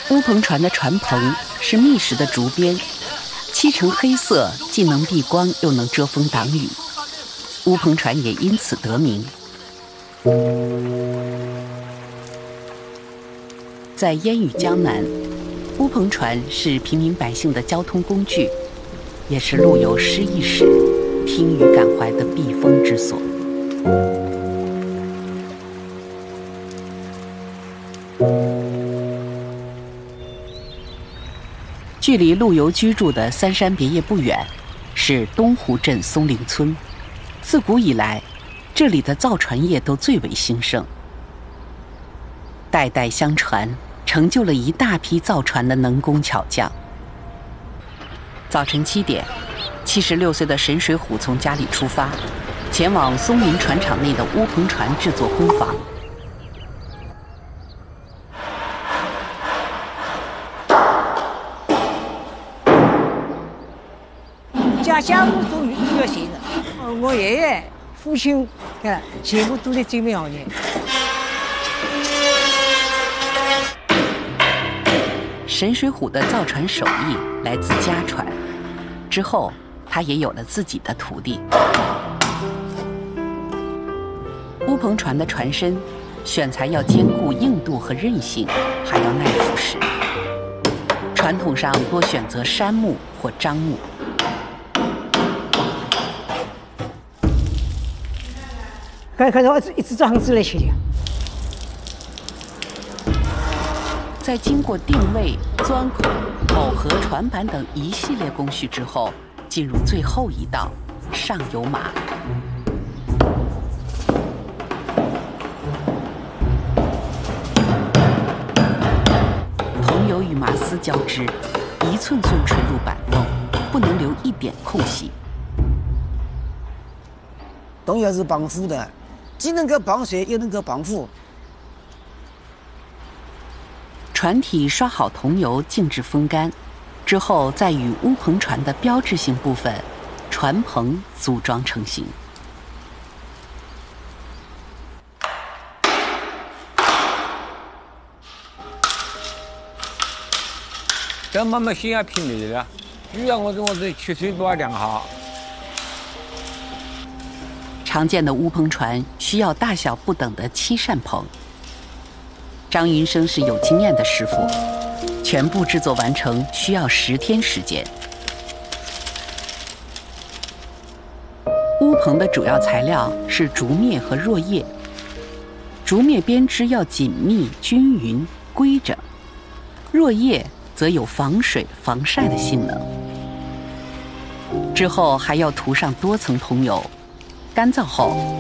乌篷船的船篷是密实的竹编，漆成黑色，既能避光又能遮风挡雨。乌篷船也因此得名。在烟雨江南，乌篷船是平民百姓的交通工具，也是陆游诗意时听雨感怀的避风之所。距离陆游居住的三山别业不远，是东湖镇松林村。自古以来，这里的造船业都最为兴盛，代代相传，成就了一大批造船的能工巧匠。早晨7点，76岁的沈水虎从家里出发，前往松林船厂内的乌篷船制作工坊。 家务都要行的，我爷爷、父亲，全部都在这边行业。 沈水虎的造船手艺来自家传，之后他也有了自己的徒弟。乌篷船的船身选材要兼顾硬度和韧性，还要耐腐蚀。传统上多选择杉木或樟木。 看到一直这样子来写的。 在经过定位、钻孔、耦合船板等一系列工序之后，进入最后一道上油码。桐油与麻丝交织，一寸寸垂入板缝，不能留一点空隙。 桐油是绑缚的，既能够绑水，又能够绑缚。 船体刷好桐油，静置风干，之后再与乌篷船的标志性部分船篷组装成型。 这慢慢心也拼命了，主要我这7岁多量好。 常见的乌篷船需要大小不等的7扇篷。张云生是有经验的师傅，全部制作完成需要10天时间。乌篷的主要材料是竹篾和箬叶，竹篾编织要紧密均匀规整，箬叶则有防水防晒的性能。之后还要涂上多层桐油，干燥后